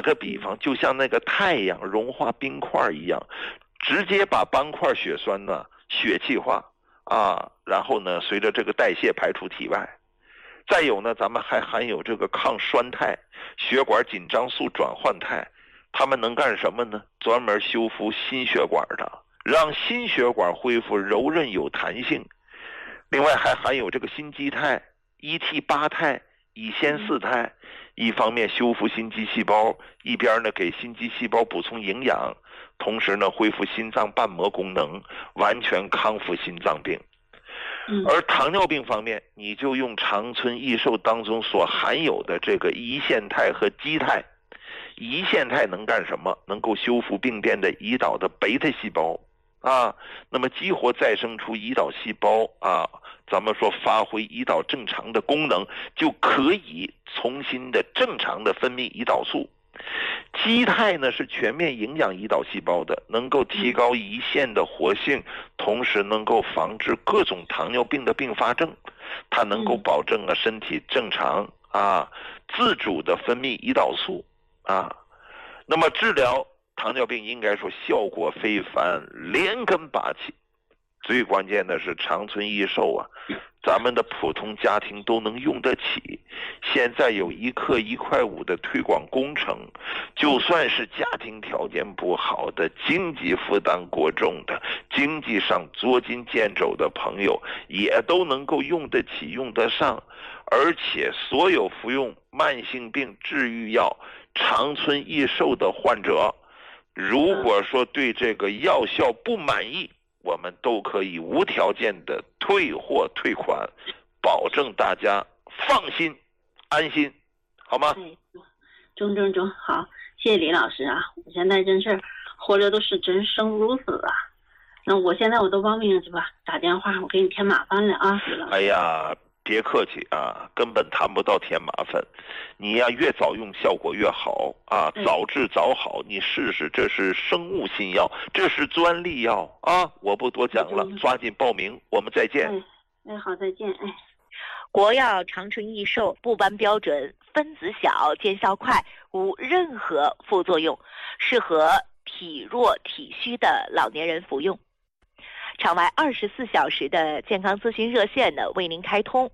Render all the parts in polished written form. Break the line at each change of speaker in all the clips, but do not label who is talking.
打个比方，就像那个太阳融化冰块一样，直接把斑块血栓呢血气化然后呢随着这个代谢排出体外。再有呢，咱们还含有这个抗栓肽、血管紧张素转换肽，它们能干什么呢？专门修复心血管的，让心血管恢复柔韧有弹性。另外还含有这个心肌肽、ET8肽、乙酰4肽，一方面修复心肌细胞，一边呢给心肌细胞补充营养，同时呢恢复心脏瓣膜功能，完全康复心脏病。而糖尿病方面，你就用长春益寿当中所含有的这个胰腺肽和肌肽。胰腺肽能干什么？能够修复病变的胰岛的贝塔细胞那么激活再生出胰岛细胞咱们说发挥胰岛正常的功能，就可以重新的正常的分泌胰岛素。肌肽呢是全面营养胰岛细胞的，能够提高胰腺的活性，同时能够防治各种糖尿病的并发症。它能够保证身体正常自主的分泌胰岛素那么治疗糖尿病应该说效果非凡，连根拔起。最关键的是长春益寿咱们的普通家庭都能用得起。现在有1克1块5的推广工程，就算是家庭条件不好的、经济负担过重的、经济上捉襟见肘的朋友，也都能够用得起、用得上。而且所有服用慢性病治愈药长春益寿的患者，如果说对这个药效不满意，我们都可以无条件的退货退款，保证大家放心安心，好吗？
中，好，谢谢李老师我现在真是活着都是真生如死那我现在我都报名去吧，打电话我给你添麻烦了
哎呀，别客气根本谈不到添麻烦。你越早用效果越好早治早好。你试试，这是生物新药，这是专利药我不多讲了，抓紧报名，我们再见。
好，再见。
国药长春益寿不斑标准，分子小，见效快，无任何副作用，适合体弱体虚的老年人服用。场外24小时的健康咨询热线呢为您开通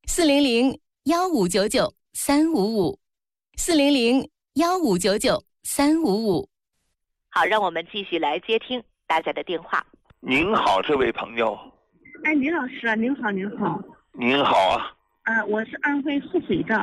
，400-1599-355，400-1599-355。
好，让我们继续来接听大家的电话。
您好，这位朋友。
李老师您好。
您好
我是安徽合肥的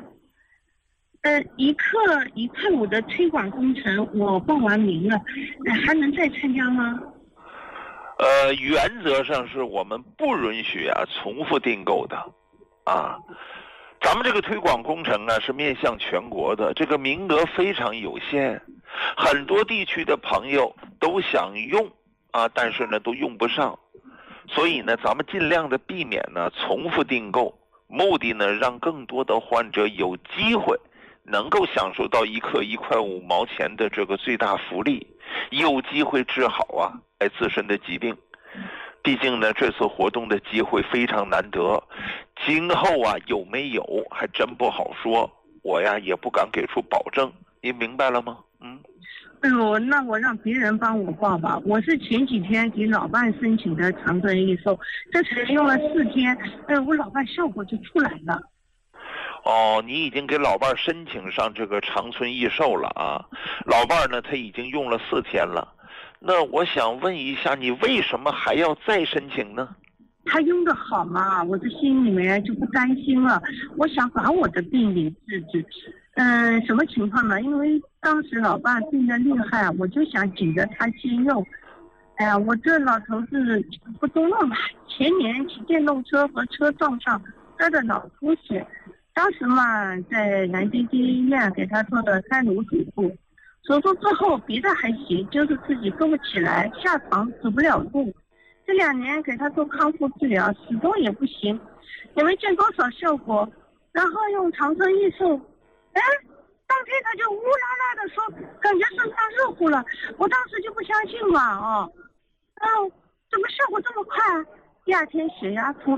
1克1块5的推广工程我报完名了，还能再参加吗？
原则上是我们不允许重复订购的咱们这个推广工程是面向全国的，这个名额非常有限，很多地区的朋友都想用但是呢都用不上，所以呢咱们尽量的避免重复订购，目的呢让更多的患者有机会能够享受到1克1块5毛钱的这个最大福利，有机会治好自身的疾病。毕竟呢这次活动的机会非常难得，今后有没有还真不好说，我也不敢给出保证，您明白了吗？
那我让别人帮我报吧。我是前几天给老伴申请的长春益寿，这才用了4天，我老伴效果就出来了。
你已经给老伴申请上这个长春益寿了老伴呢他已经用了4天了。那我想问一下，你为什么还要再申请呢？
他用的好嘛，我这心里面就不担心了。我想把我的病给治治。什么情况呢？因为当时老伴病得厉害，我就想紧着他先用。我这老头子不动了嘛，前年骑电动车和车撞上，得的脑出血。当时嘛，在南京第一医院给他做的开颅手术。手术之后别的还行，就是自己坐不起来，下床走不了路。这2年给他做康复治疗，始终也不行，也没见多少效果。然后用长春益寿，当天他就乌拉拉的说感觉身上热乎了，我当时就不相信嘛怎么效果这么快第2天血压从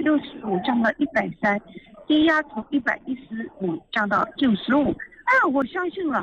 165降到130，低压从115降到95。我相信了，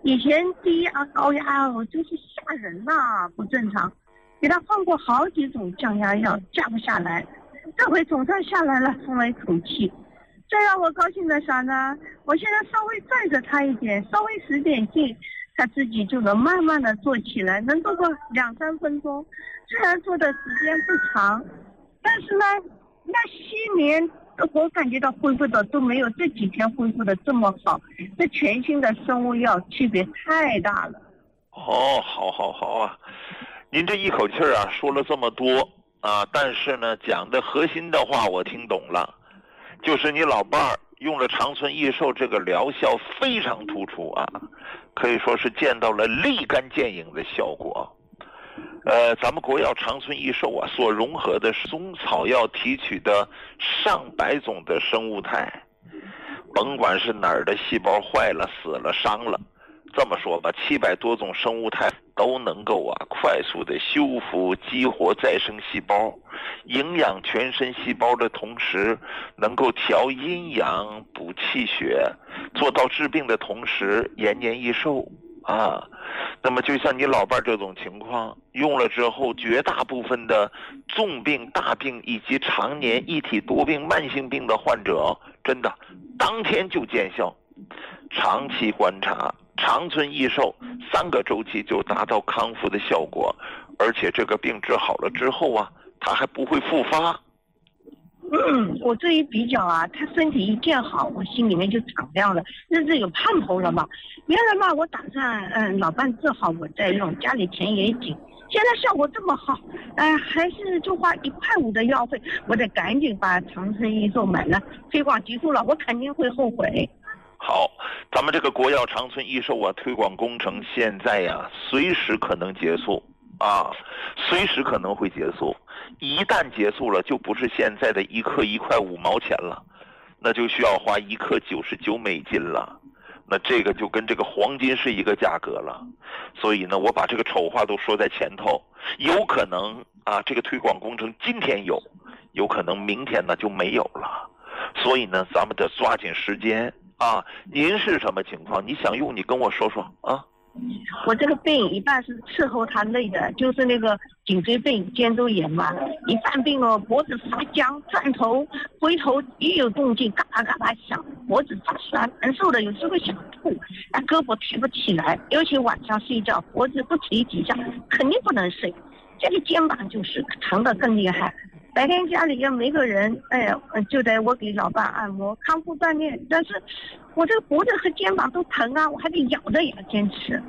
以前低压高压就是吓人呐，不正常。给他换过好几种降压药，降不下来。这回总算下来了，松了一口气。最让我高兴的啥呢？我现在稍微载着他一点，稍微使点劲，他自己就能慢慢的做起来，能做个2-3分钟。虽然做的时间不长，但是呢，那7年我感觉到恢复的都没有这几天恢复的这么好。这全新的生物药区别太大了。
哦，好啊，您这一口气啊说了这么多啊，但是呢讲的核心的话我听懂了，就是你老伴儿用了长春益寿这个疗效非常突出啊，可以说是见到了立竿见影的效果。咱们国药长春益寿啊，所融合的是中草药提取的上百种的生物肽，甭管是哪儿的细胞坏了、死了、伤了，这么说吧，700多种生物肽都能够啊快速的修复、激活再生细胞，营养全身细胞的同时，能够调阴阳、补气血，做到治病的同时延年益寿啊。那么就像你老伴这种情况，用了之后，绝大部分的重病、大病以及常年一体多病、慢性病的患者，真的当天就见效。长期观察，长春益寿3个周期就达到康复的效果，而且这个病治好了之后啊，它还不会复发。
我这一比较啊，他身体一见好，我心里面就敞亮了，日子有盼头了嘛。原来嘛，我打算老伴治好我再用，家里钱也紧。现在效果这么好，还是就花1块5的药费，我得赶紧把长春益寿买了，推广结束了，我肯定会后悔。
好，咱们这个国药长春益寿啊，推广工程现在呀，随时可能结束啊，随时可能会结束。一旦结束了，就不是现在的1克1块5毛钱了，那就需要花1克99美金了。那这个就跟这个黄金是一个价格了。所以呢，我把这个丑话都说在前头，有可能啊，这个推广工程今天有可能明天呢就没有了。所以呢，咱们得抓紧时间啊。您是什么情况？你想用，你跟我说说啊。
我这个病一半是伺候他累的，就是那个颈椎病、肩周炎嘛。一犯病了，脖子发僵，转头回头一有动静，嘎啦嘎啦响，脖子发酸，难受的有时候想吐，胳膊提不起来，尤其晚上睡觉，脖子不提几下，肯定不能睡。这个肩膀就是疼得更厉害。白天家里要没个人，就得我给老伴按摩康复锻炼，但是我这个脖子和肩膀都疼啊，我还得咬着牙坚持。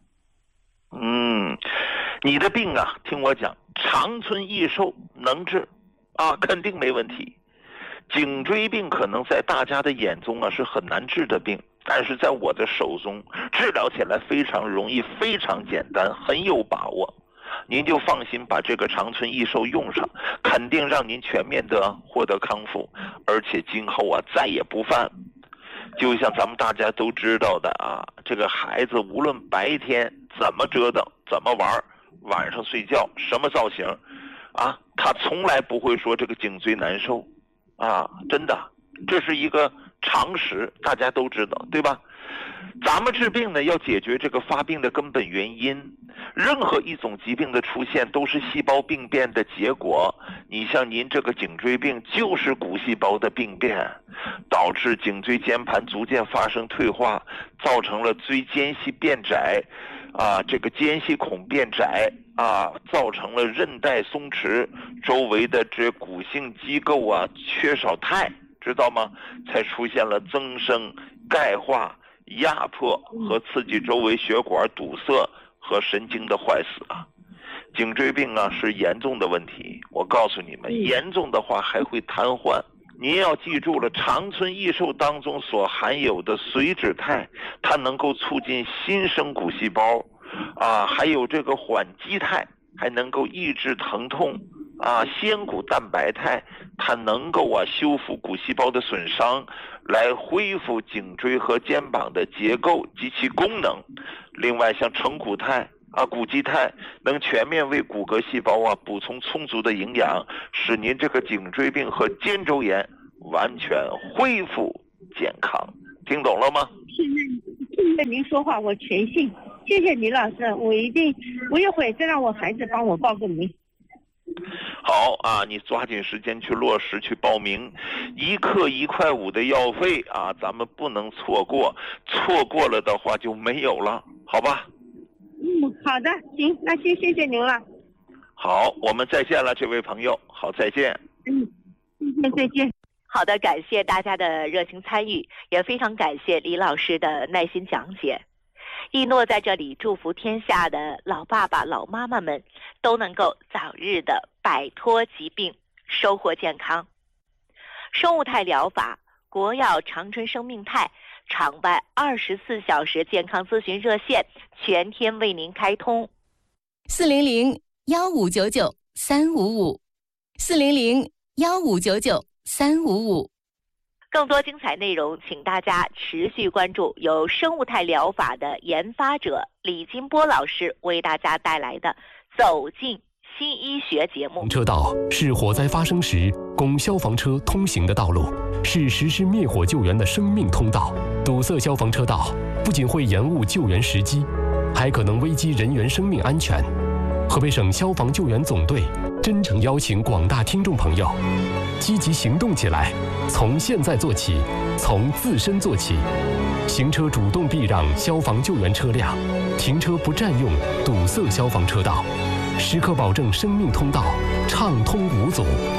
你的病啊，听我讲，长春益寿能治啊，肯定没问题。颈椎病可能在大家的眼中啊是很难治的病，但是在我的手中治疗起来非常容易，非常简单，很有把握。您就放心把这个长春益寿用上，肯定让您全面的获得康复，而且今后啊再也不犯。就像咱们大家都知道的啊，这个孩子无论白天怎么折腾怎么玩，晚上睡觉什么造型啊，他从来不会说这个颈椎难受啊，真的，这是一个常识，大家都知道，对吧？咱们治病呢，要解决这个发病的根本原因。任何一种疾病的出现都是细胞病变的结果。你像您这个颈椎病就是骨细胞的病变，导致颈椎间盘逐渐发生退化，造成了椎间隙变窄啊，这个间隙孔变窄啊，造成了韧带松弛，周围的这骨性机构啊缺少钛，知道吗？才出现了增生、钙化、压迫和刺激周围血管堵塞和神经的坏死啊。颈椎病啊是严重的问题，我告诉你们，严重的话还会瘫痪。您要记住了，长春益寿当中所含有的髓质肽，它能够促进新生骨细胞啊，还有这个缓激肽，还能够抑制疼痛啊，仙骨蛋白肽，它能够修复骨细胞的损伤，来恢复颈椎和肩膀的结构及其功能。另外像成骨肽啊、骨基肽能全面为骨骼细胞补充充足的营养，使您这个颈椎病和肩周炎完全恢复健康。 听懂了吗？
现在您说话我全信，谢谢李老师，我一会再让我孩子帮我报个名。
好啊，你抓紧时间去落实去报名，1克1块5的药费啊，咱们不能错过，错过了的话就没有了，好吧？
好的，行，那谢谢您了。
好，我们再见了，这位朋友，好，再见。
再见。
好的，感谢大家的热情参与，也非常感谢李老师的耐心讲解。一诺在这里祝福天下的老爸爸、老妈妈们都能够早日的摆脱疾病，收获健康。生物态疗法、国药长春生命态场外24小时健康咨询热线全天为您开通
，400-1599-355，400-1599-355。
更多精彩内容，请大家持续关注由生物态疗法的研发者李金波老师为大家带来的《走进新医学》节目。
车道是火灾发生时供消防车通行的道路，是实施灭火救援的生命通道。堵塞消防车道不仅会延误救援时机，还可能危及人员生命安全。河北省消防救援总队真诚邀请广大听众朋友积极行动起来，从现在做起，从自身做起。行车主动避让消防救援车辆，停车不占用堵塞消防车道，时刻保证生命通道畅通无阻。